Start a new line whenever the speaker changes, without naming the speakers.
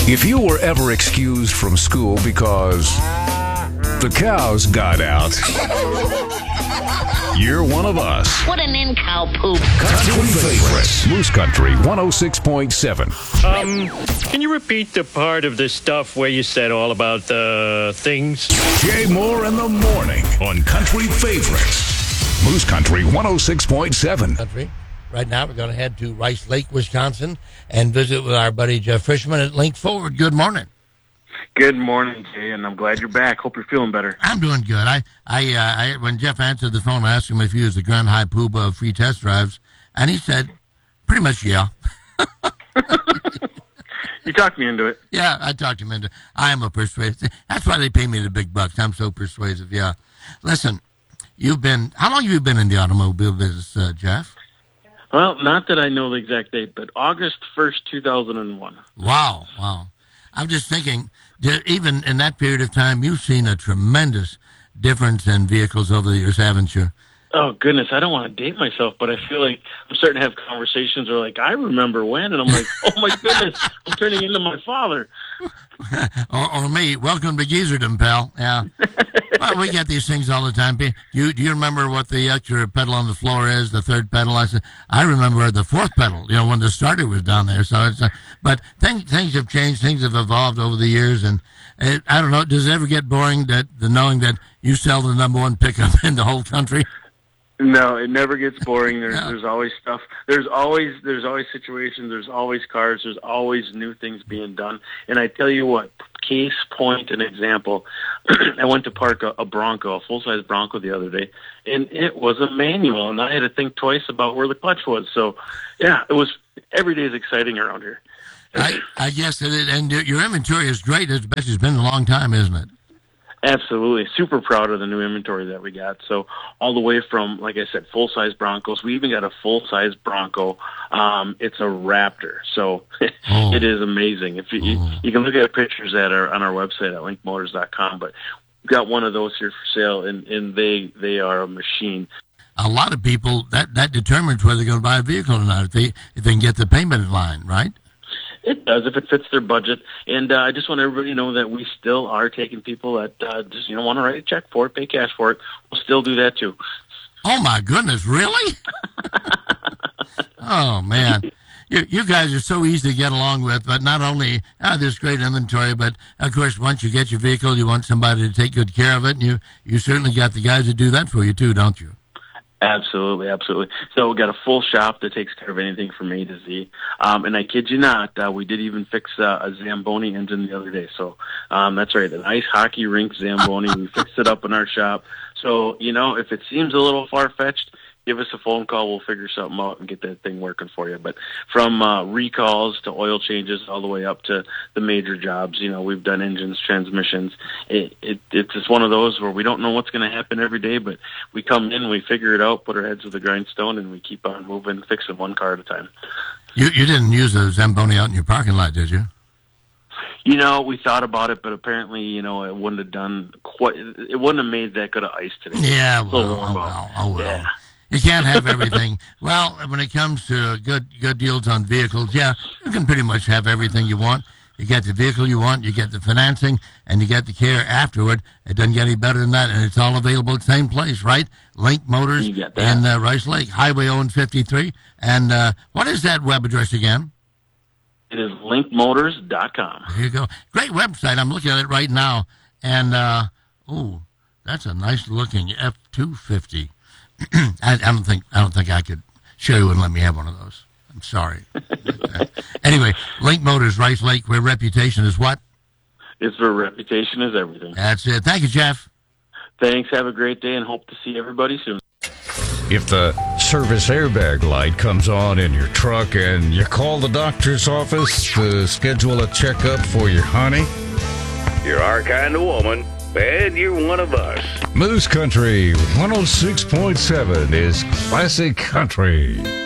If you were ever excused from school because the cows got out, you're one of us.
What an in-cow poop.
Country Favorites. Moose Country 106.7.
Can you repeat the part of the stuff where you said all about the things?
Jay Moore in the morning on Country Favorites. Moose Country 106.7.
Country. Right now, we're going to head to Rice Lake, Wisconsin, and visit with our buddy Jeff Frischman at Link Forward. Good morning.
Good morning, Jay, and I'm glad you're back. Hope you're feeling better.
I'm doing good. I when Jeff answered the phone, I asked him if he was the Grand High Pooba of free test drives, and he said, pretty much, yeah.
You talked me into it.
Yeah, I talked him into it. I am a persuasive. That's why they pay me the big bucks. I'm so persuasive, yeah. Listen, how long have you been in the automobile business, Jeff?
Well, not that I know the exact date, but August 1st, 2001.
Wow. I'm just thinking, even in that period of time, you've seen a tremendous difference in vehicles over the years, haven't you?
Oh, goodness, I don't want to date myself, but I feel like I'm starting to have conversations where, like, I remember when, and I'm like, oh, my goodness, I'm turning into my father.
or me. Welcome to Geezerdom, pal. Yeah. Well, we get these things all the time. Do you remember what the extra pedal on the floor is, the third pedal? I remember the fourth pedal, when the starter was down there. So but things have changed. Things have evolved over the years, and I don't know, does it ever get boring the knowing that you sell the number one pickup in the whole country?
No, it never gets boring. There's always stuff. There's always situations. There's always cars. There's always new things being done. And I tell you what, case point an example. I went to park a Bronco, a full-size Bronco the other day, and it was a manual, and I had to think twice about where the clutch was. So, yeah, every day is exciting around here.
I guess it is, and your inventory is great. It's been a long time, isn't it?
Absolutely. Super proud of the new inventory that we got. So all the way from, like I said, full-size Broncos. We even got a full-size Bronco. It's a Raptor. So it is amazing. If you can look at pictures on our website at linkmotors.com. But we've got one of those here for sale, and they are a machine.
A lot of people, that determines whether they're going to buy a vehicle or not, if they can get the payment in line, right?
It does, if it fits their budget. And I just want everybody to know that we still are taking people that just want to write a check for it, pay cash for it. We'll still do that, too.
Oh, my goodness, really? Oh, man. You guys are so easy to get along with, but not only there's great inventory, but, of course, once you get your vehicle, you want somebody to take good care of it, and you certainly got the guys that do that for you, too, don't you?
Absolutely. So we got a full shop that takes care of anything from A to Z. And I kid you not, we did even fix a Zamboni engine the other day. So that's right, an ice hockey rink Zamboni. We fixed it up in our shop. So, if it seems a little far-fetched, give us a phone call. We'll figure something out and get that thing working for you. But from recalls to oil changes all the way up to the major jobs, we've done engines, transmissions. It's just one of those where we don't know what's going to happen every day, but we come in, we figure it out, put our heads to the grindstone, and we keep on moving, fixing one car at a time. You
didn't use a Zamboni out in your parking lot, did you?
We thought about it, but apparently, it wouldn't have done it wouldn't have made that good of ice today.
Yeah, well. Yeah. You can't have everything. Well, when it comes to good deals on vehicles, yeah, you can pretty much have everything you want. You get the vehicle you want, you get the financing, and you get the care afterward. It doesn't get any better than that, and it's all available at the same place, right? Link Motors in Rice Lake, Highway 053. And what is that web address again?
It is linkmotors.com.
There you go. Great website. I'm looking at it right now. And, that's a nice-looking F-250. I don't think I could. Sherry wouldn't let me have one of those. I'm sorry. Anyway, Link Motors, Rice Lake, where reputation is what?
It's where reputation is everything.
That's it. Thank you, Jeff.
Thanks. Have a great day and hope to see everybody soon.
If the service airbag light comes on in your truck and you call the doctor's office to schedule a checkup for your honey,
you're our kind of woman, and you're one of us.
Moose Country 106.7 is classic country.